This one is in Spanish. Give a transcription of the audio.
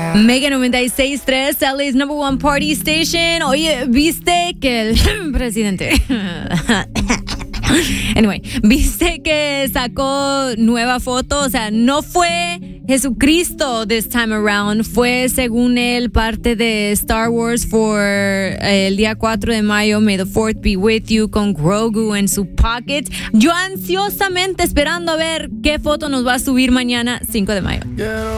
Mega 96.3, LA's number one party station. Oye, ¿viste que el presidente... Anyway, ¿viste que sacó nueva foto? O sea, no fue Jesucristo this time around. Fue, según él, parte de Star Wars for el día 4 de mayo. May the 4th be with you, con Grogu en su pocket. Yo ansiosamente esperando a ver qué foto nos va a subir mañana, 5 de mayo.